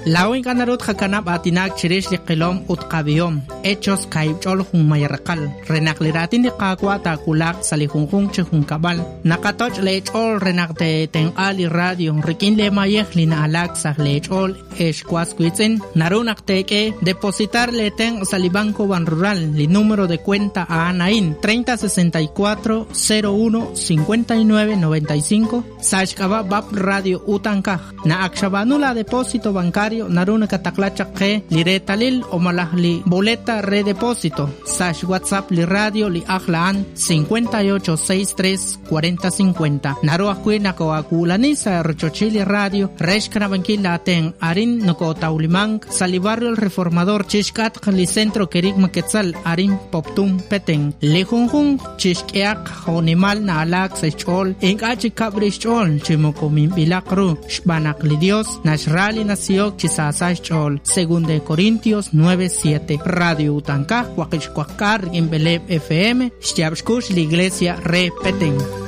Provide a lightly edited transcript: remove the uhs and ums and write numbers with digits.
Lawin kanarut hakanap atinak chirish li qilom utqabiyom. Hechos kaibchol hun mayarqal. Renakliratin di qaqwa takulak salihunjung chihun kabal. Nakatoch lechol renakte ten ali radio. Rikin le mayek lina alak sah lechol eshkwasquitzen. Narunak teke depositar le ten salibanco ban rural. Li número de cuenta a Anain 3064 01 59 95. Sashkaba bab radio utankaj. Na akshabanula depósito bancario naruna kataklachak ke li retalil o malahli boleta redepósito. Sash WhatsApp li radio li ahlaan 5863 4050. Naruah kuina ko akulani sa Rochochili radio reshkana bankila ten arin noko taulimang sa li barrio el reformador chishkat li centro kerik maketzal arin poptum peteng li hunjung chishkiak honimal na alak sa chol ingachi kabrish chol chimoko mimbilakru shbanak li Dios nashrali nasiyok chisasay chol. Según de Corintios 9:7. Radio Utankaj, Huaquichcuacar, Gimbeleb FM, Xtiabshkush, la iglesia repeten.